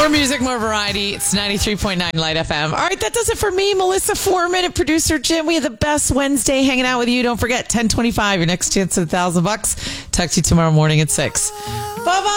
More music, more variety. It's 93.9 Light FM. All right, that does it for me, Melissa Foreman and producer Jim. We have the best Wednesday hanging out with you. Don't forget, 1025, your next chance at $1,000. Talk to you tomorrow morning at 6. Bye-bye.